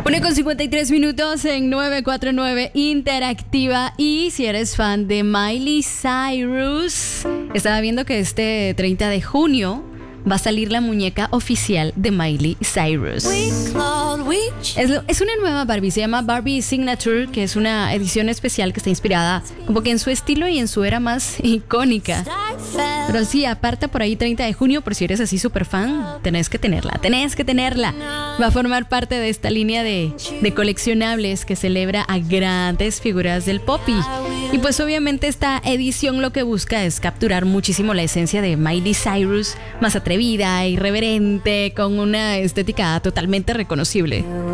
1:53 en 949 Interactiva. Y si eres fan de Miley Cyrus, estaba viendo que este 30 de junio va a salir la muñeca oficial de Miley Cyrus. Es una nueva Barbie, se llama Barbie Signature, que es una edición especial que está inspirada como que en su estilo y en su era más icónica. Pero sí, aparta por ahí 30 de junio, por si eres así súper fan, tenés que tenerla. Va a formar parte de esta línea de coleccionables que celebra a grandes figuras del pop. Y pues obviamente esta edición lo que busca es capturar muchísimo la esencia de Miley Cyrus, más atrevida, irreverente, con una estética totalmente reconocible.